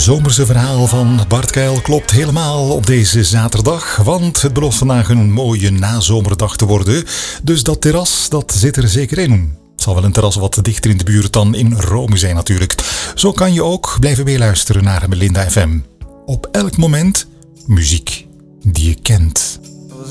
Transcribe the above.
zomerse verhaal van Bart Kuil klopt helemaal op deze zaterdag, want het belooft vandaag een mooie nazomerdag te worden. Dus dat terras, dat zit er zeker in. Het zal wel een terras wat dichter in de buurt dan in Rome zijn natuurlijk. Zo kan je ook blijven meeluisteren naar Melinda FM. Op elk moment muziek die je kent.